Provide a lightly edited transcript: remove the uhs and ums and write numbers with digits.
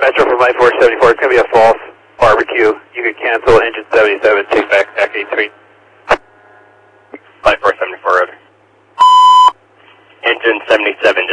Metro from Light 474, it's going to be a false barbecue. You could cancel engine 77, take back back 83. Light 474, rotor. Engine 77,